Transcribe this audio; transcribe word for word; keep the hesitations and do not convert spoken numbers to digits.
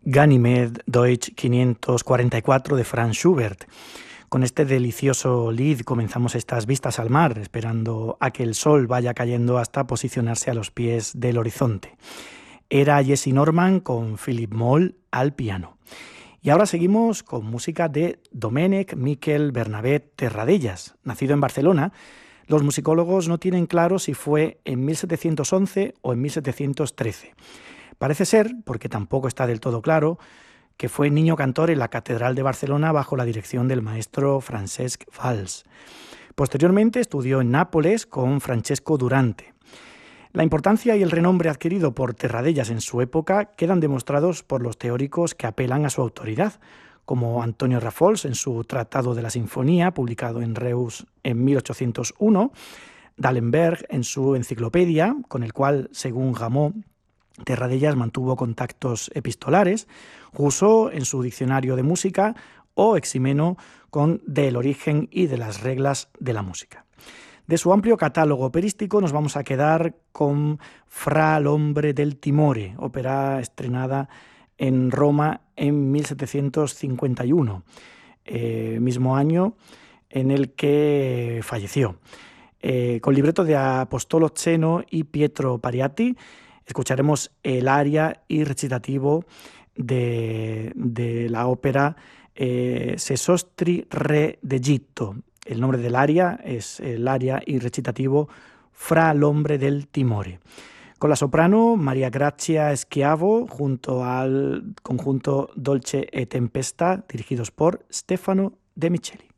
Ganymed Deutsch quinientos cuarenta y cuatro de Franz Schubert. Con este delicioso lied comenzamos estas vistas al mar, esperando a que el sol vaya cayendo hasta posicionarse a los pies del horizonte. Era Jessye Norman con Philip Moll al piano. Y ahora seguimos con música de Domènec Miquel Bernabé Terradellas. Nacido en Barcelona, los musicólogos no tienen claro si fue en mil setecientos once o en mil setecientos trece. Parece ser, porque tampoco está del todo claro, que fue niño cantor en la Catedral de Barcelona bajo la dirección del maestro Francesc Valls. Posteriormente estudió en Nápoles con Francesco Durante. La importancia y el renombre adquirido por Terradellas en su época quedan demostrados por los teóricos que apelan a su autoridad, como Antonio Rafols en su Tratado de la Sinfonía, publicado en Reus en mil ochocientos uno, D'Alembert en su Enciclopedia, con el cual, según Rameau, Terradellas mantuvo contactos epistolares, Rousseau en su Diccionario de Música o Eximeno con Del origen y de las reglas de la música. De su amplio catálogo operístico nos vamos a quedar con Fra l'ombre del timore, ópera estrenada en Roma en mil setecientos cincuenta y uno, eh, mismo año en el que falleció. Eh, con libreto de Apostolo Zeno y Pietro Pariati, escucharemos el aria y recitativo de, de la ópera eh, Sesostri Re d'Egitto. El nombre del aria es el aria y recitativo Fra l'ombre del timore. Con la soprano María Grazia Schiavo junto al conjunto Dolce e Tempesta, dirigidos por Stefano De Micheli.